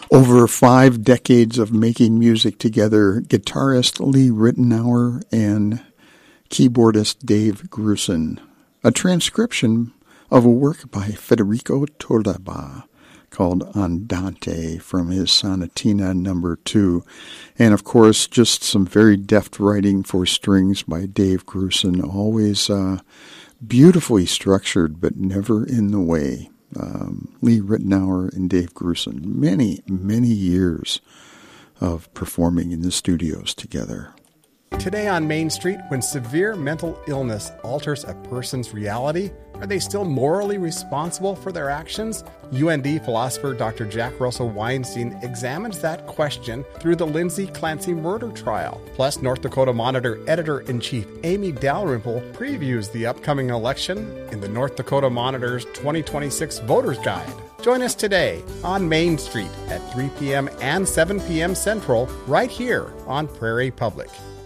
Over 5 decades of making music together, guitarist Lee Ritenour and keyboardist Dave Grusin. A transcription of a work by Federico Tolaba called Andante from his Sonatina No. 2. And of course, just some very deft writing for strings by Dave Grusin, always beautifully structured but never in the way. Lee Ritenour and Dave Grusin, many, many years of performing in the studios together. Today on Main Street, when severe mental illness alters a person's reality, are they still morally responsible for their actions? UND philosopher Dr. Jack Russell Weinstein examines that question through the Lindsay Clancy murder trial. Plus, North Dakota Monitor editor-in-chief Amy Dalrymple previews the upcoming election in the North Dakota Monitor's 2026 Voters Guide. Join us today on Main Street at 3 p.m. and 7 p.m. Central, right here on Prairie Public.